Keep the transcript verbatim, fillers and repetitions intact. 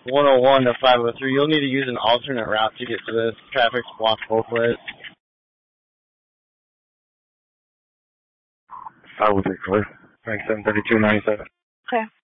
one oh one to five oh three. You'll need to use an alternate route to get to this. Traffic's blocked both ways. five oh three, clear. Rank seven thirty-two ninety-seven. Okay.